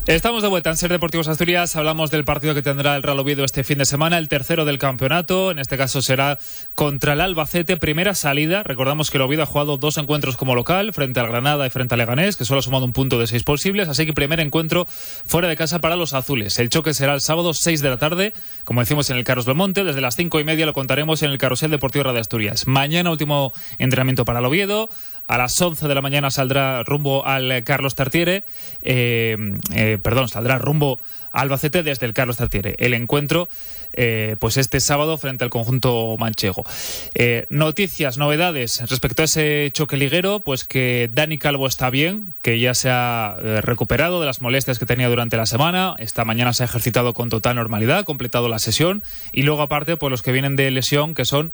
Estamos de vuelta en Ser Deportivos Asturias. Hablamos del partido que tendrá el Real Oviedo este fin de semana, el tercero del campeonato. En este caso será contra el Albacete. Primera salida. Recordamos que el Oviedo ha jugado 2 encuentros como local, frente al Granada y frente al Leganés, que solo ha sumado un punto de 6 posibles. Así que primer encuentro fuera de casa para los azules. El choque será el sábado 6 de la tarde, como decimos en el Carlos Belmonte. Desde las 5:30 lo contaremos en el Carrusel Deportivo Radio Asturias. Mañana último entrenamiento para el Oviedo. A las 11 de la mañana saldrá rumbo al Carlos Tartiere. Saldrá rumbo a Albacete desde el Carlos Tartiere. El encuentro, pues este sábado frente al conjunto manchego. Noticias, novedades respecto a ese choque liguero, pues que Dani Calvo está bien, que ya se ha recuperado de las molestias que tenía durante la semana. Esta mañana se ha ejercitado con total normalidad, ha completado la sesión. Y luego aparte, pues los que vienen de lesión, que son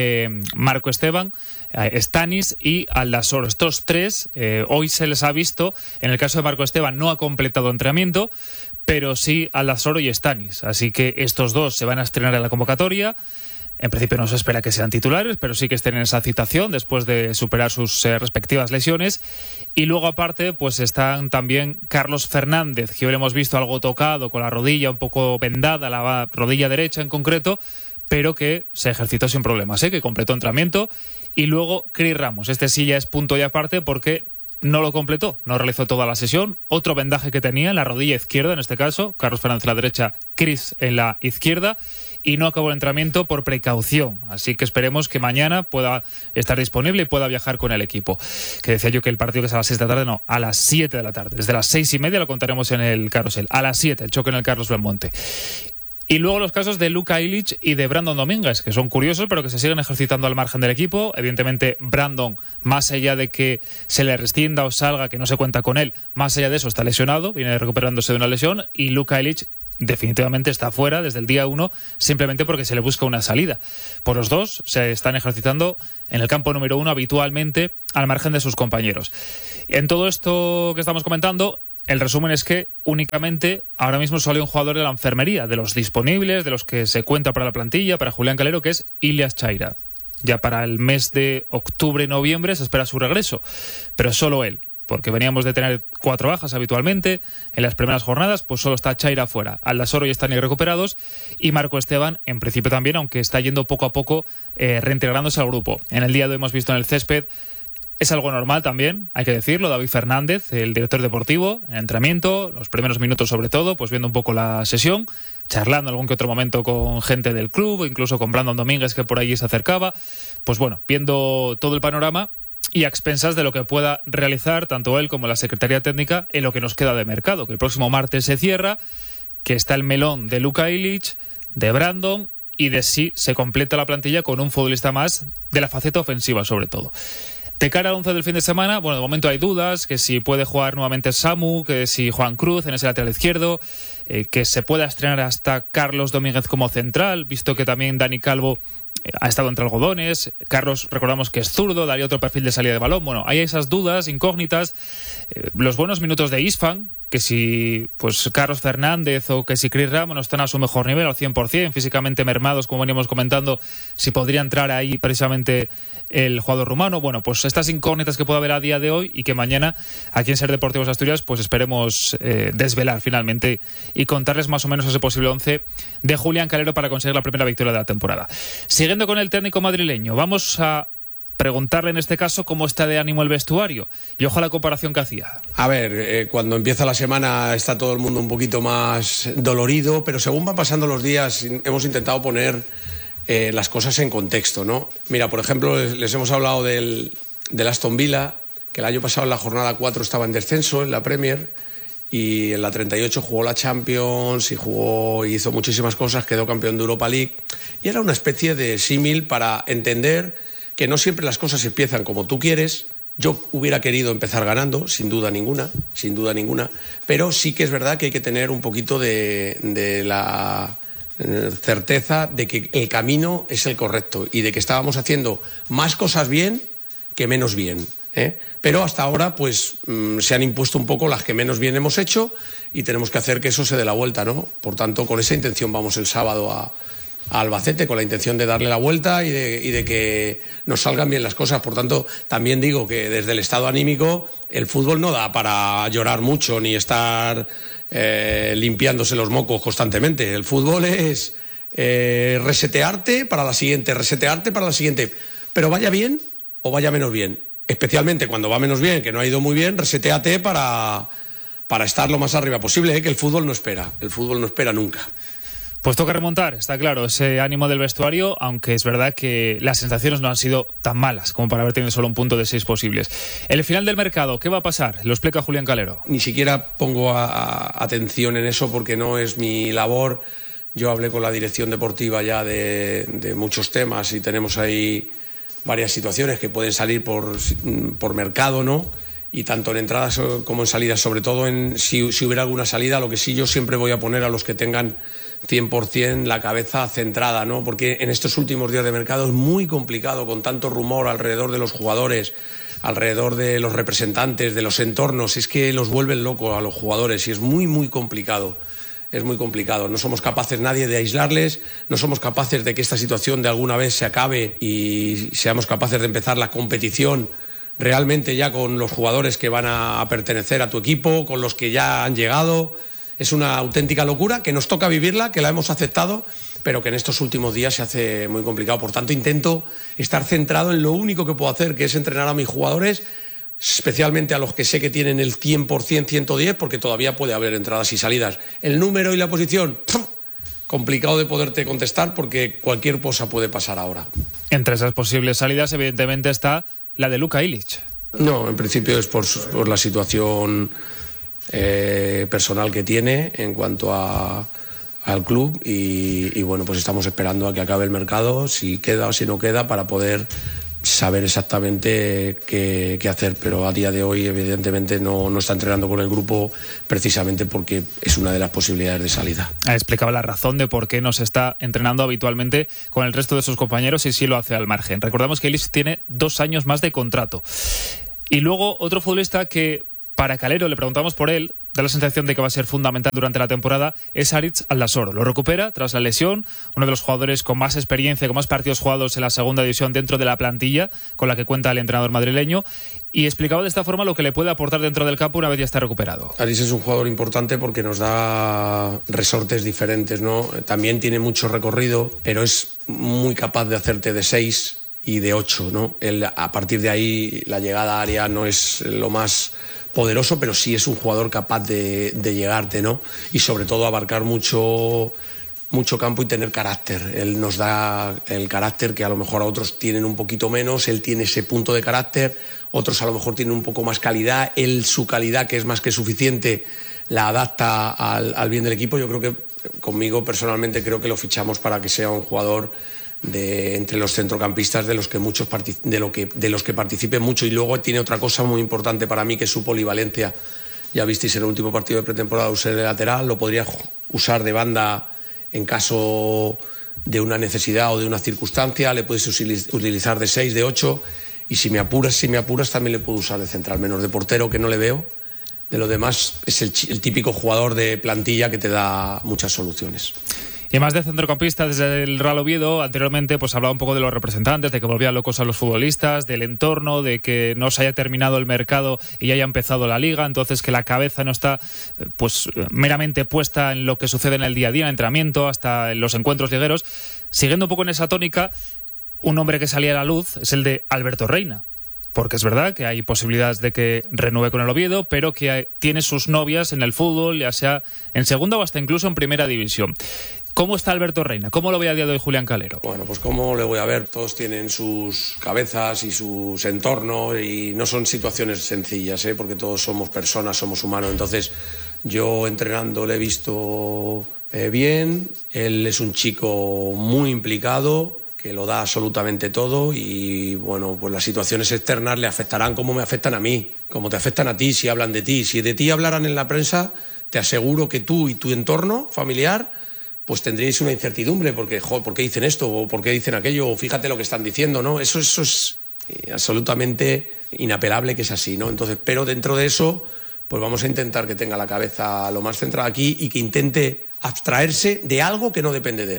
Marco Esteban, Stanis y Aldasoro. Estos tres, hoy se les ha visto. En el caso de Marco Esteban no ha completado entrenamiento, pero sí Aldasoro y Stanis. Así que estos dos se van a estrenar en la convocatoria. En principio no se espera que sean titulares, pero sí que estén en esa citación después de superar sus respectivas lesiones. Y luego aparte, pues están también Carlos Fernández, que hoy lo hemos visto algo tocado, con la rodilla un poco vendada, la rodilla derecha en concreto, pero que se ejercitó sin problemas, que completó entrenamiento. Y luego Cris Ramos, este sí ya es punto y aparte porque no lo completó, no realizó toda la sesión. Otro vendaje que tenía en la rodilla izquierda, en este caso, Carlos Fernández en la derecha, Cris en la izquierda, y no acabó el entrenamiento por precaución. Así que esperemos que mañana pueda estar disponible y pueda viajar con el equipo. Que decía yo que el partido que es a las 6 de la tarde, no, a las 7 de la tarde. Desde las 6:30 lo contaremos en el Carrusel. A las 7, el choque en el Carlos Belmonte. Y luego los casos de Luka Ilić y de Brandon Domínguez, que son curiosos, pero que se siguen ejercitando al margen del equipo. Evidentemente, Brandon, más allá de que se le rescinda o salga, que no se cuenta con él, más allá de eso está lesionado, viene recuperándose de una lesión, y Luka Ilić definitivamente está fuera desde el día 1, simplemente porque se le busca una salida. Por los dos se están ejercitando en el campo número 1 habitualmente, al margen de sus compañeros. En todo esto que estamos comentando, el resumen es que únicamente ahora mismo solo hay un jugador de la enfermería, de los disponibles, de los que se cuenta para la plantilla, para Julián Calero, que es Ilias Chaira. Ya para el mes de octubre-noviembre se espera su regreso, pero solo él, porque veníamos de tener 4 bajas habitualmente. En las primeras jornadas pues solo está Chaira fuera, Aldasoro y Stanis recuperados, y Marco Esteban en principio también, aunque está yendo poco a poco reintegrándose al grupo. En el día de hoy hemos visto en el césped, es algo normal también, hay que decirlo, David Fernández, el director deportivo, en entrenamiento, los primeros minutos sobre todo, pues viendo un poco la sesión, charlando algún que otro momento con gente del club, incluso con Brandon Domínguez, que por allí se acercaba. Pues bueno, viendo todo el panorama y a expensas de lo que pueda realizar tanto él como la Secretaría Técnica en lo que nos queda de mercado, que el próximo martes se cierra, que está el melón de Luka Ilić, de Brandon, y de si se completa la plantilla con un futbolista más de la faceta ofensiva sobre todo. De cara al 11 del fin de semana, bueno, de momento hay dudas, que si puede jugar nuevamente Samu, que si Juan Cruz en ese lateral izquierdo, que se pueda estrenar hasta Carlos Domínguez como central, visto que también Dani Calvo ha estado entre algodones. Carlos, recordamos que es zurdo, daría otro perfil de salida de balón. Bueno, hay esas dudas, incógnitas. Los buenos minutos de Isfan, que si pues Carlos Fernández o que si Cris Ramos no están a su mejor nivel al 100%, físicamente mermados, como veníamos comentando, si podría entrar ahí precisamente el jugador rumano. Bueno, pues estas incógnitas que puede haber a día de hoy y que mañana aquí en Ser Deportivos Asturias pues esperemos desvelar finalmente y contarles más o menos ese posible 11 de Julián Calero para conseguir la primera victoria de la temporada. Siguiendo con el técnico madrileño, vamos a preguntarle en este caso cómo está de ánimo el vestuario. Y ojo a la comparación que hacía. A ver, cuando empieza la semana está todo el mundo un poquito más dolorido, pero según van pasando los días hemos intentado poner las cosas en contexto, ¿no? Mira, por ejemplo, les hemos hablado del Aston Villa, que el año pasado en la jornada 4 estaba en descenso en la Premier, y en la 38 jugó la Champions y hizo muchísimas cosas, quedó campeón de Europa League, y era una especie de símil para entender que no siempre las cosas empiezan como tú quieres. Yo hubiera querido empezar ganando, sin duda ninguna, pero sí que es verdad que hay que tener un poquito de la certeza de que el camino es el correcto y de que estábamos haciendo más cosas bien que menos bien, Pero hasta ahora pues se han impuesto un poco las que menos bien hemos hecho y tenemos que hacer que eso se dé la vuelta, ¿no? Por tanto, con esa intención vamos el sábado Albacete con la intención de darle la vuelta y de que nos salgan bien las cosas. Por tanto, también digo que desde el estado anímico el fútbol no da para llorar mucho ni estar limpiándose los mocos constantemente. El fútbol es resetearte para la siguiente, pero vaya bien o vaya menos bien. Especialmente cuando va menos bien, que no ha ido muy bien, reseteate para estar lo más arriba posible, que el fútbol no espera nunca. Pues toca remontar, está claro, ese ánimo del vestuario, aunque es verdad que las sensaciones no han sido tan malas como para haber tenido solo un punto de 6 posibles. El final del mercado, ¿qué va a pasar? Lo explica Julián Calero. Ni siquiera pongo atención en eso porque no es mi labor. Yo hablé con la dirección deportiva ya de muchos temas y tenemos ahí varias situaciones que pueden salir por mercado, ¿no? Y tanto en entradas como en salidas, sobre todo si hubiera alguna salida, lo que sí yo siempre voy a poner a los que tengan 100% la cabeza centrada, ¿no? Porque en estos últimos días de mercado es muy complicado, con tanto rumor alrededor de los jugadores, alrededor de los representantes, de los entornos, es que los vuelven locos a los jugadores y es muy, muy complicado. Es muy complicado, no somos capaces nadie de aislarles, no somos capaces de que esta situación de alguna vez se acabe y seamos capaces de empezar la competición realmente ya con los jugadores que van a pertenecer a tu equipo, con los que ya han llegado. Es una auténtica locura que nos toca vivirla, que la hemos aceptado, pero que en estos últimos días se hace muy complicado. Por tanto, intento estar centrado en lo único que puedo hacer, que es entrenar a mis jugadores, especialmente a los que sé que tienen el 100%, 110, porque todavía puede haber entradas y salidas. El número y la posición, complicado de poderte contestar porque cualquier cosa puede pasar ahora. Entre esas posibles salidas, evidentemente, está la de Luka Ilić. No, en principio es por la situación personal que tiene en cuanto al club y bueno, pues estamos esperando a que acabe el mercado, si queda o si no queda, para poder saber exactamente qué hacer, pero a día de hoy evidentemente no está entrenando con el grupo precisamente porque es una de las posibilidades de salida. Explicaba la razón de por qué no se está entrenando habitualmente con el resto de sus compañeros y sí lo hace al margen. Recordamos que Ilić tiene 2 años más de contrato. Y luego otro futbolista que para Calero le preguntamos por él, da la sensación de que va a ser fundamental durante la temporada, es Aritz Aldasoro. Lo recupera tras la lesión, uno de los jugadores con más experiencia, con más partidos jugados en la segunda división dentro de la plantilla con la que cuenta el entrenador madrileño, y explicaba de esta forma lo que le puede aportar dentro del campo una vez ya está recuperado. Aritz es un jugador importante porque nos da resortes diferentes, ¿no? También tiene mucho recorrido, pero es muy capaz de hacerte de 6 y de 8, ¿no? A partir de ahí la llegada a área no es lo más poderoso, pero sí es un jugador capaz de llegarte, ¿no? Y sobre todo abarcar mucho campo y tener carácter. Él nos da el carácter que a lo mejor a otros tienen un poquito menos, él tiene ese punto de carácter, otros a lo mejor tienen un poco más calidad, él su calidad, que es más que suficiente, la adapta al bien del equipo. Yo creo que conmigo personalmente creo que lo fichamos para que sea un jugador entre los centrocampistas de los que participe mucho. Y luego tiene otra cosa muy importante para mí, que es su polivalencia. Ya visteis en el último partido de pretemporada usé de lateral, lo podría usar de banda en caso de una necesidad o de una circunstancia, le puedes utilizar de 6, de 8, y si me apuras también le puedo usar de central, menos de portero, que no le veo. De lo demás es el típico jugador de plantilla que te da muchas soluciones. Y más de centrocampista, desde el Real Oviedo, anteriormente pues hablaba un poco de los representantes, de que volvían locos a los futbolistas, del entorno, de que no se haya terminado el mercado y ya haya empezado la liga, entonces que la cabeza no está pues meramente puesta en lo que sucede en el día a día, en el entrenamiento, hasta en los encuentros ligueros. Siguiendo un poco en esa tónica, un nombre que salía a la luz es el de Alberto Reina. Porque es verdad que hay posibilidades de que renueve con el Oviedo, pero que tiene sus novias en el fútbol, ya sea en segunda o hasta incluso en primera división. ¿Cómo está Alberto Reina? ¿Cómo lo ve a día de hoy Julián Calero? Bueno, pues cómo le voy a ver. Todos tienen sus cabezas y sus entornos y no son situaciones sencillas, porque todos somos personas, somos humanos. Entonces, yo entrenando le he visto bien. Él es un chico muy implicado, que lo da absolutamente todo y bueno, pues las situaciones externas le afectarán como me afectan a mí, como te afectan a ti si hablan de ti. Si de ti hablaran en la prensa, te aseguro que tú y tu entorno familiar pues tendríais una incertidumbre porque, ¿por qué dicen esto? ¿O por qué dicen aquello? O fíjate lo que están diciendo, ¿no? Eso es absolutamente inapelable que es así, ¿no? Entonces, pero dentro de eso, pues vamos a intentar que tenga la cabeza lo más centrada aquí y que intente abstraerse de algo que no depende de él.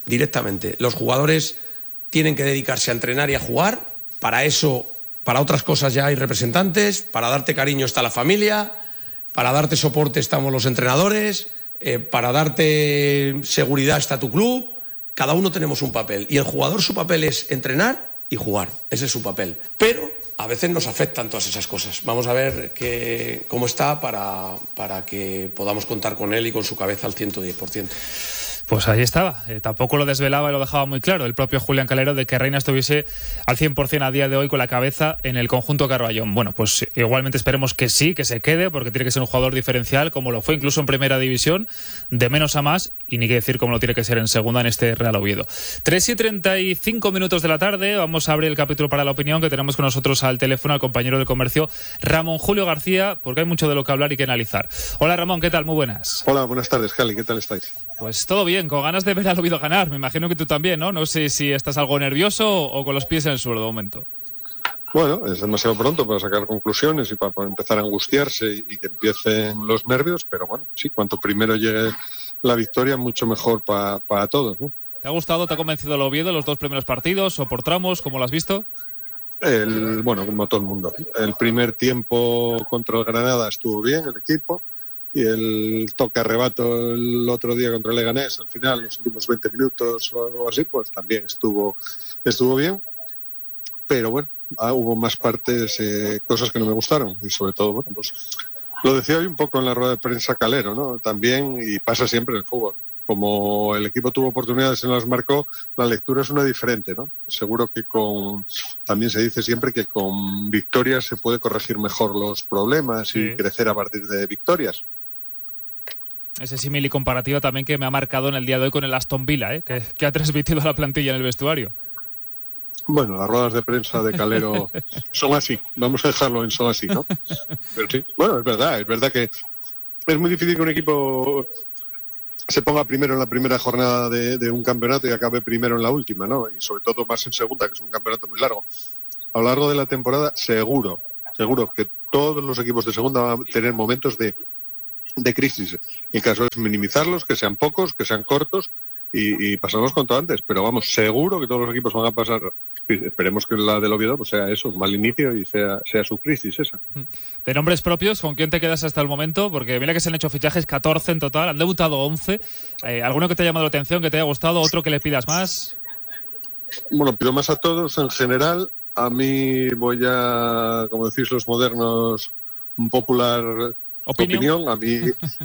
directamente. Los jugadores tienen que dedicarse a entrenar y a jugar. Para eso, para otras cosas ya hay representantes. Para darte cariño está la familia. Para darte soporte estamos los entrenadores. Para darte seguridad está tu club. Cada uno tenemos un papel. Y el jugador, su papel es entrenar y jugar. Ese es su papel. Pero a veces nos afectan todas esas cosas. Vamos a ver cómo está para que podamos contar con él y con su cabeza al 110%. Pues ahí estaba. Tampoco lo desvelaba y lo dejaba muy claro el propio Julián Calero de que Reina estuviese al 100% a día de hoy con la cabeza en el conjunto Carballón. Bueno, pues igualmente esperemos que sí, que se quede, porque tiene que ser un jugador diferencial, como lo fue incluso en Primera División, de menos a más, y ni que decir cómo lo tiene que ser en Segunda en este Real Oviedo. 3:35 de la tarde, vamos a abrir el capítulo para la opinión, que tenemos con nosotros al teléfono al compañero del comercio, Ramón Julio García, porque hay mucho de lo que hablar y que analizar. Hola Ramón, ¿qué tal? Muy buenas. Hola, buenas tardes, Cali, ¿qué tal estáis? Pues todo bien, con ganas de ver al Oviedo ganar. Me imagino que tú también, ¿no? No sé si estás algo nervioso o con los pies en el suelo de momento. Bueno, es demasiado pronto para sacar conclusiones y para empezar a angustiarse y que empiecen los nervios, pero bueno, sí, cuanto primero llegue la victoria, mucho mejor para todos, ¿no? ¿Te ha gustado, te ha convencido el Oviedo los 2 primeros partidos o por tramos? ¿Cómo lo has visto? Bueno, como todo el mundo. El primer tiempo contra el Granada estuvo bien, el equipo. Y el toque arrebato el otro día contra el Leganés, al final, los últimos 20 minutos o algo así, pues también estuvo bien. Pero bueno, hubo más partes, cosas que no me gustaron. Y sobre todo, bueno, pues lo decía hoy un poco en la rueda de prensa Calero, ¿no? También, y pasa siempre en el fútbol. Como el equipo tuvo oportunidades y no las marcó, la lectura es una diferente, ¿no? Seguro que también se dice siempre que con victorias se puede corregir mejor los problemas y crecer a partir de victorias. Ese símil y comparativo también que me ha marcado en el día de hoy con el Aston Villa, que ha transmitido a la plantilla en el vestuario. Bueno, las ruedas de prensa de Calero son así, vamos a dejarlo en son así, ¿no? Pero sí, bueno, es verdad que es muy difícil que un equipo se ponga primero en la primera jornada de un campeonato y acabe primero en la última, ¿no? Y sobre todo más en segunda, que es un campeonato muy largo. A lo largo de la temporada, seguro que todos los equipos de segunda van a tener momentos de crisis. El caso es minimizarlos, que sean pocos, que sean cortos y pasarlos cuanto antes. Pero vamos, seguro que todos los equipos van a pasar. Esperemos que la del Oviedo pues sea eso, un mal inicio y sea su crisis esa. De nombres propios, ¿con quién te quedas hasta el momento? Porque mira que se han hecho fichajes 14 en total, han debutado 11. ¿Alguno que te haya llamado la atención, que te haya gustado? ¿Otro que le pidas más? Bueno, pido más a todos en general. A mí voy a, como decís los modernos, un popular opinión. A mí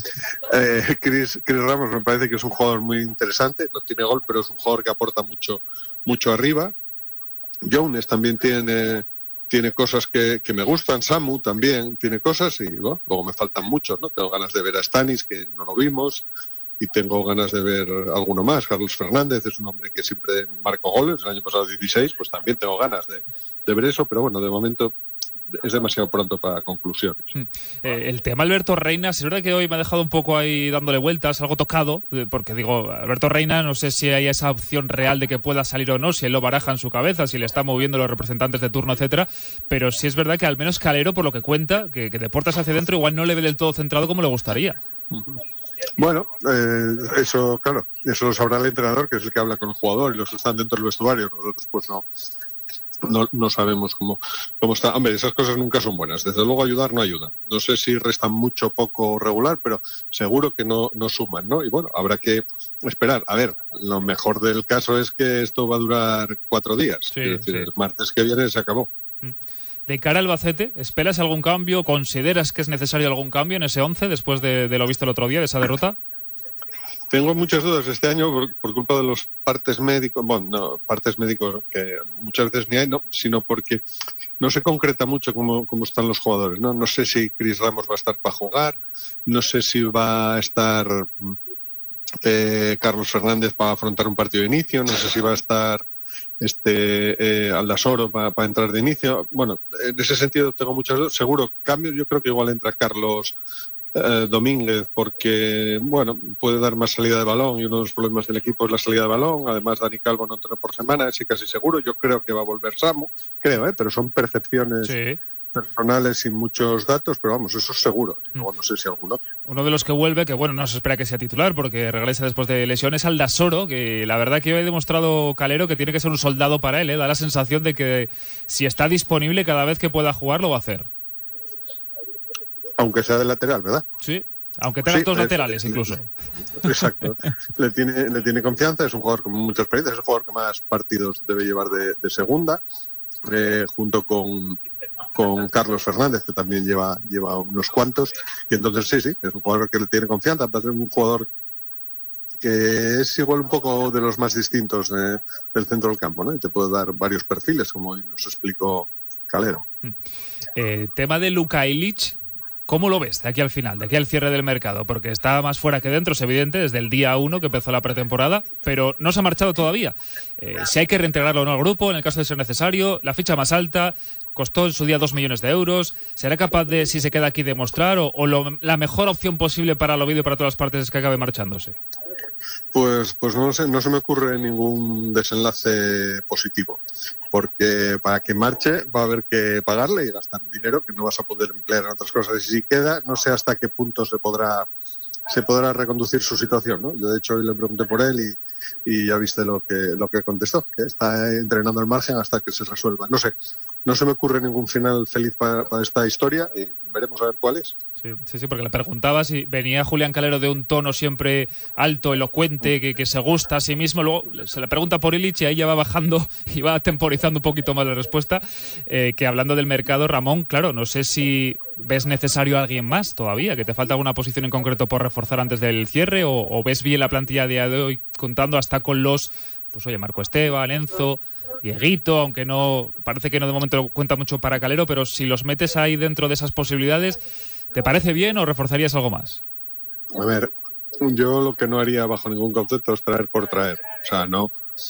Chris Ramos me parece que es un jugador muy interesante, no tiene gol, pero es un jugador que aporta mucho arriba. Jones también tiene cosas que me gustan, Samu también tiene cosas y bueno, luego me faltan muchos, ¿no? Tengo ganas de ver a Stanis, que no lo vimos, y tengo ganas de ver alguno más. Carlos Fernández es un hombre que siempre marcó goles, el año pasado 16, pues también tengo ganas de ver eso, pero bueno, de momento es demasiado pronto para conclusiones. El tema Alberto Reina, es verdad que hoy me ha dejado un poco ahí dándole vueltas, algo tocado, porque digo, Alberto Reina, no sé si hay esa opción real de que pueda salir o no, si él lo baraja en su cabeza, si le está moviendo los representantes de turno, etcétera, pero sí es verdad que al menos Calero, por lo que cuenta, que de puertas hacia adentro igual no le ve del todo centrado como le gustaría. Bueno, eso, claro, eso lo sabrá el entrenador, que es el que habla con el jugador y los que están dentro del vestuario. Nosotros pues no sabemos cómo está. Hombre, esas cosas nunca son buenas. Desde luego ayudar no ayuda. No sé si restan mucho, poco o regular, pero seguro que no suman, ¿no? Y bueno, habrá que esperar. A ver, lo mejor del caso es que esto va a durar 4 días. Sí, es decir, el martes que viene se acabó. De cara al Albacete, ¿esperas algún cambio? ¿Consideras que es necesario algún cambio en ese 11 después de lo visto el otro día, de esa derrota? Tengo muchas dudas este año por culpa de los partes médicos, partes médicos que muchas veces ni hay, sino porque no se concreta mucho cómo están los jugadores, ¿no? No sé si Chris Ramos va a estar para jugar, no sé si va a estar Carlos Fernández para afrontar un partido de inicio, no sé si va a estar Aldasoro para entrar de inicio. Bueno, en ese sentido tengo muchas dudas. Seguro cambios, yo creo que igual entra Carlos Domínguez, porque bueno, puede dar más salida de balón y uno de los problemas del equipo es la salida de balón. Además, Dani Calvo no entrena por semana, sí, casi seguro. Yo creo que va a volver Samu, pero son percepciones personales y muchos datos, pero vamos, eso es seguro. Luego no sé si alguno. Uno de los que vuelve, que bueno, no se espera que sea titular porque regresa después de lesión, es Aldasoro, que la verdad que hoy ha demostrado Calero que tiene que ser un soldado para él, ¿eh? Da la sensación de que si está disponible cada vez que pueda jugar lo va a hacer. Aunque sea de lateral, ¿verdad? Sí, aunque tenga dos laterales incluso. Exacto. Le tiene confianza, es un jugador con mucha experiencia, es el jugador que más partidos debe llevar de segunda, junto con Carlos Fernández, que también lleva unos cuantos, y entonces sí, es un jugador que le tiene confianza, va a ser un jugador que es igual un poco de los más distintos del centro del campo, ¿no? Y te puede dar varios perfiles, como hoy nos explicó Calero. Tema de Luka Ilić, ¿cómo lo ves de aquí al final, de aquí al cierre del mercado? Porque está más fuera que dentro, es evidente, desde el día 1 que empezó la pretemporada, pero no se ha marchado todavía. Si hay que reintegrarlo o no al grupo, en el caso de ser necesario, la ficha más alta, costó en su día 2 millones de euros, ¿será capaz de, si se queda aquí, demostrar o la mejor opción posible para el Oviedo y para todas las partes es que acabe marchándose? Pues no sé, no se me ocurre ningún desenlace positivo, porque para que marche va a haber que pagarle y gastar dinero que no vas a poder emplear en otras cosas. Y si queda, no sé hasta qué punto se podrá reconducir su situación, ¿no? Yo de hecho hoy le pregunté por él y ya viste lo que contestó, que está entrenando al margen hasta que se resuelva. No sé, no se me ocurre ningún final feliz para esta historia y veremos a ver cuál es. Sí, porque le preguntaba si venía Julián Calero de un tono siempre alto, elocuente, que se gusta a sí mismo, luego se le pregunta por Ilić y ahí ya va bajando y va temporizando un poquito más la respuesta, que hablando del mercado, Ramón, claro, no sé si ves necesario a alguien más todavía, que te falta alguna posición en concreto por reforzar antes del cierre, o ves bien la plantilla de hoy contando hasta con los, pues oye, Marco Esteban, Enzo, Dieguito, aunque no parece que no de momento cuenta mucho para Calero, pero si los metes ahí dentro de esas posibilidades, ¿te parece bien o reforzarías algo más? A ver, yo lo que no haría bajo ningún concepto es traer por traer. O sea, no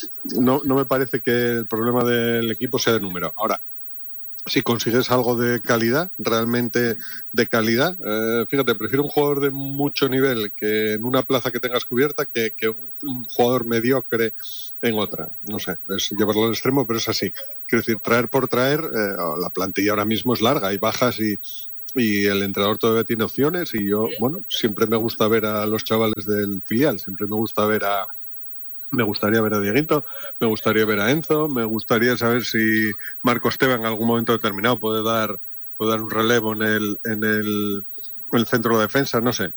me parece que el problema del equipo sea de número. Ahora, si consigues algo de calidad, realmente de calidad, fíjate, prefiero un jugador de mucho nivel que en una plaza que tengas cubierta que un jugador mediocre en otra. No sé, es llevarlo al extremo, pero es así. Quiero decir, traer por traer, la plantilla ahora mismo es larga, hay bajas y el entrenador todavía tiene opciones y yo, bueno, siempre me gusta ver a los chavales del filial, siempre me gustaría ver a Dieguito, me gustaría ver a Enzo, me gustaría saber si Marco Esteban en algún momento determinado puede dar un relevo en el centro de defensa, no sé.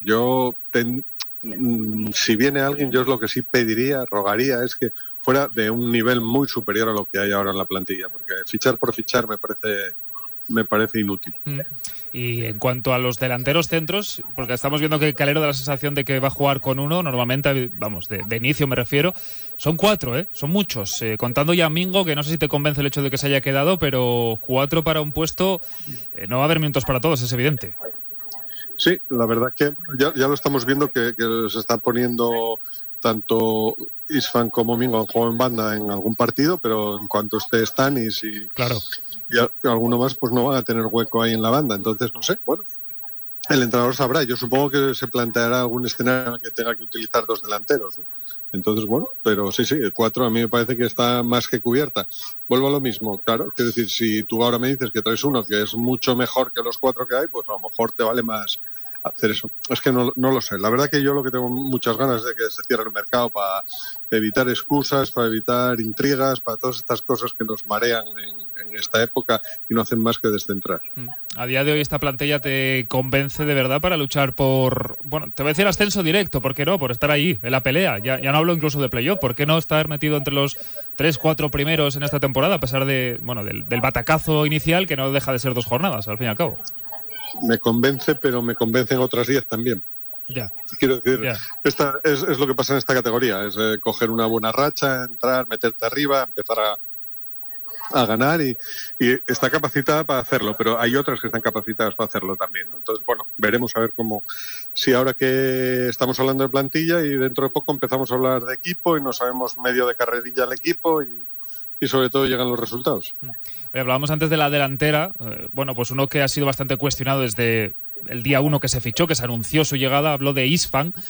Si viene alguien, yo es lo que sí pediría, rogaría, es que fuera de un nivel muy superior a lo que hay ahora en la plantilla, porque fichar por fichar me parece inútil. Y en cuanto a los delanteros centros, porque estamos viendo que Calero da la sensación de que va a jugar con uno, normalmente, vamos, de inicio me refiero, son 4, son muchos, contando ya a Mingo, que no sé si te convence el hecho de que se haya quedado, pero 4 para un puesto, no va a haber minutos para todos, es evidente. Sí, la verdad que bueno, ya lo estamos viendo que se está poniendo tanto Isfan como Mingo en juego en banda en algún partido, pero en cuanto esté Stanis y alguno más, pues no van a tener hueco ahí en la banda. Entonces, no sé, bueno, el entrenador sabrá. Yo supongo que se planteará algún escenario en el que tenga que utilizar 2 delanteros, ¿no? Entonces, bueno, pero sí, el 4 a mí me parece que está más que cubierta. Vuelvo a lo mismo, claro, quiero decir, si tú ahora me dices que traes uno que es mucho mejor que los 4 que hay, pues a lo mejor te vale más hacer eso. Es que no lo sé. La verdad que yo lo que tengo muchas ganas es de que se cierre el mercado para evitar excusas, para evitar intrigas, para todas estas cosas que nos marean en esta época y no hacen más que descentrar. A día de hoy esta plantilla te convence de verdad para luchar por, bueno, te voy a decir ascenso directo, ¿por qué no? Por estar ahí, en la pelea. Ya no hablo incluso de playoff, ¿por qué no estar metido entre los 3-4 primeros en esta temporada, a pesar de, bueno, del batacazo inicial que no deja de ser 2 jornadas, al fin y al cabo? Me convence, pero me convencen otras 10 también. Ya. Quiero decir, esta es lo que pasa en esta categoría, es coger una buena racha, entrar, meterte arriba, empezar a ganar y está capacitada para hacerlo, pero hay otras que están capacitadas para hacerlo también, ¿no? Entonces, bueno, veremos a ver si ahora que estamos hablando de plantilla y dentro de poco empezamos a hablar de equipo y no sabemos medio de carrerilla el equipo y sobre todo llegan los resultados. Oye, hablábamos antes de la delantera, bueno, pues uno que ha sido bastante cuestionado desde el día 1 que se fichó, que se anunció su llegada, habló de Isfan.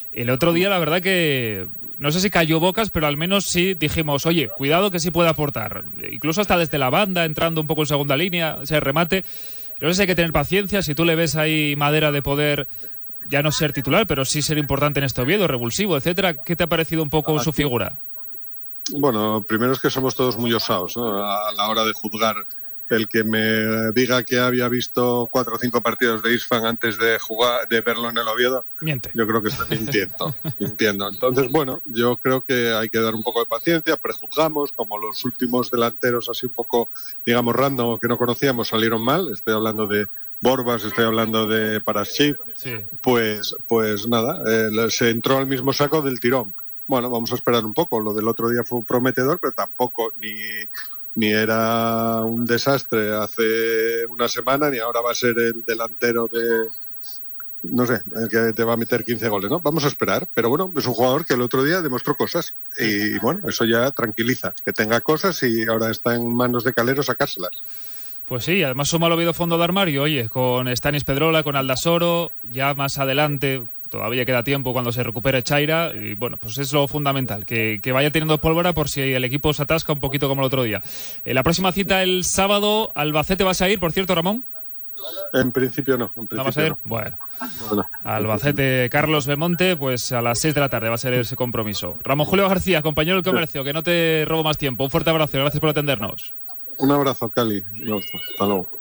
El otro día, la verdad que no sé si cayó bocas, pero al menos sí dijimos, oye, cuidado que sí puede aportar. Incluso hasta desde la banda, entrando un poco en segunda línea, ese remate. No sé si hay que tener paciencia, si tú le ves ahí madera de poder ya no ser titular, pero sí ser importante en este Oviedo, revulsivo, etcétera. ¿Qué te ha parecido un poco su figura? Bueno, primero es que somos todos muy osados, ¿no? A la hora de juzgar. El que me diga que había visto 4 o 5 partidos de Isfan antes de verlo en el Oviedo, miente. Yo creo que está mintiendo. Entonces, bueno, yo creo que hay que dar un poco de paciencia, prejuzgamos, como los últimos delanteros así un poco, digamos, random, que no conocíamos, salieron mal. Estoy hablando de Borbas, estoy hablando de Paraschiv. Sí. Pues nada, se entró al mismo saco del tirón. Bueno, vamos a esperar un poco. Lo del otro día fue un prometedor, pero tampoco ni era un desastre hace una semana, ni ahora va a ser el delantero de, no sé, el que te va a meter 15 goles, ¿no? Vamos a esperar, pero bueno, es un jugador que el otro día demostró cosas y bueno, eso ya tranquiliza, que tenga cosas y ahora está en manos de Calero sacárselas. Pues sí, además suma el Oviedo fondo de armario, oye, con Stanis Pedrola, con Aldasoro, ya más adelante, todavía queda tiempo cuando se recupere Chaira, y bueno, pues es lo fundamental, que vaya teniendo pólvora por si el equipo se atasca un poquito como el otro día. La próxima cita el sábado, ¿Albacete vas a ir, por cierto, Ramón? En principio no. ¿No vas a ir? No. Bueno. Albacete, Carlos Belmonte, pues a las 6 de la tarde va a ser ese compromiso. Ramón Julio García, compañero del comercio, que no te robo más tiempo. Un fuerte abrazo y gracias por atendernos. Un abrazo, Cali. Hasta luego.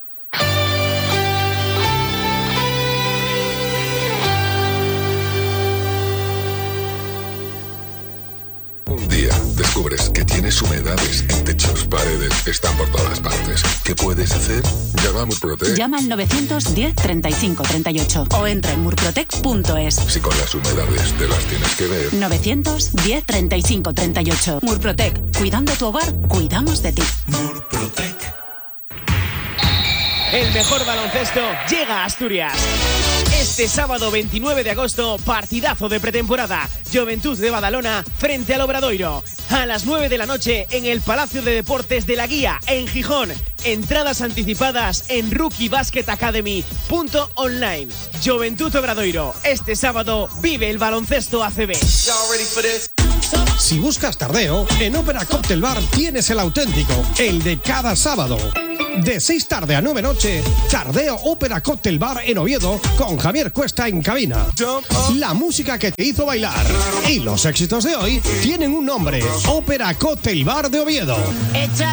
Un día descubres que tienes humedades en techos, paredes, están por todas partes. ¿Qué puedes hacer? Llama a Murprotec. Llama al 910 35 38 o entra en murprotec.es. Si con las humedades te las tienes que ver. 910 35 38. Murprotec. Cuidando tu hogar, cuidamos de ti. Murprotec. El mejor baloncesto llega a Asturias. Este sábado 29 de agosto, partidazo de pretemporada. Juventud de Badalona frente al Obradoiro. A las 9 de la noche en el Palacio de Deportes de la Guía, en Gijón. Entradas anticipadas en rookiebasketacademy.online. Juventud Obradoiro. Este sábado vive el baloncesto ACB. Si buscas tardeo, en Ópera Cocktail Bar tienes el auténtico, el de cada sábado. De 6 tarde a 9 noche, Tardeo Ópera Cocktail Bar en Oviedo con Javier Cuesta en cabina. La música que te hizo bailar y los éxitos de hoy tienen un nombre: Ópera Cocktail Bar de Oviedo.